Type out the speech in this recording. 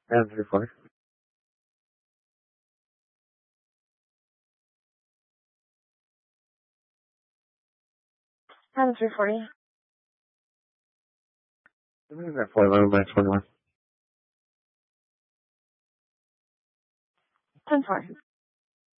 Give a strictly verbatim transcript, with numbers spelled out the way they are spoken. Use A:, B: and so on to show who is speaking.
A: Adam three forty. Adam three forty. I'm going to that forty-one by twenty-one. ten four.